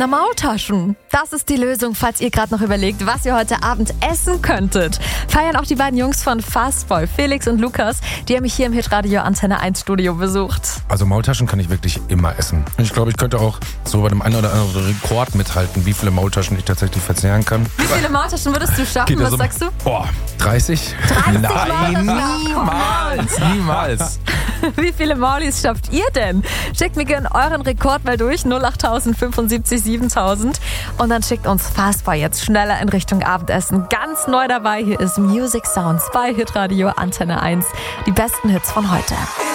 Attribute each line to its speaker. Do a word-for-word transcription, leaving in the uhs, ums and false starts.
Speaker 1: Na, Maultaschen. Das ist die Lösung, falls ihr gerade noch überlegt, was ihr heute Abend essen könntet. Feiern auch die beiden Jungs von Fastboy, Felix und Lukas. Die haben mich hier im Hitradio Antenne eins Studio besucht.
Speaker 2: Also Maultaschen kann ich wirklich immer essen. Ich glaube, ich könnte auch so bei dem einen oder anderen Rekord mithalten, wie viele Maultaschen ich tatsächlich verzehren kann.
Speaker 1: Wie viele Maultaschen würdest du schaffen?
Speaker 2: Peter,
Speaker 1: Was
Speaker 2: so,
Speaker 1: sagst du?
Speaker 2: Boah, dreißig?
Speaker 1: dreißig
Speaker 2: Nein,
Speaker 1: Maultaschen?
Speaker 2: niemals, niemals.
Speaker 1: Wie viele Maulis schafft ihr denn? Schickt mir gerne euren Rekord mal durch, null acht fünfundsiebzig siebentausend. Und dann schickt uns Fastboy jetzt schneller in Richtung Abendessen. Ganz neu dabei, hier ist Music Sounds bei Hitradio Antenne eins. Die besten Hits von heute.